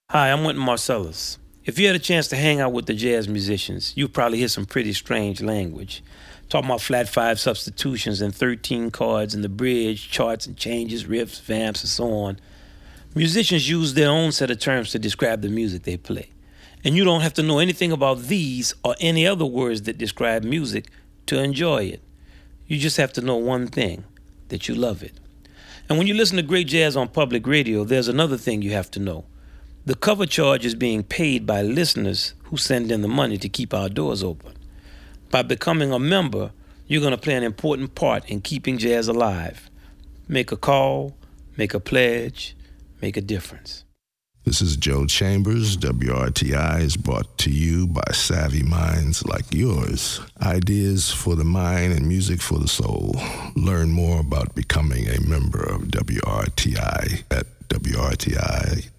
Hi, I'm Wynton Marcellus. If you had a chance to hang out with the jazz musicians, you'd probably hear some pretty strange language. Talking about flat five substitutions and 13 chords in the bridge, charts and changes, riffs, vamps, and so on. Musicians use their own set of terms to describe the music they play. And you don't have to know anything about these or any other words that describe music to enjoy it. You just have to know one thing, that you love it. And when you listen to great jazz on public radio, there's another thing you have to know. The cover charge is being paid by listeners who send in the money to keep our doors open. By becoming a member, you're going to play an important part in keeping jazz alive. Make a call, make a pledge, make a difference. This is Joe Chambers. WRTI is brought to you by savvy minds like yours. Ideas for the mind and music for the soul. Learn more about becoming a member of WRTI at WRTI.org.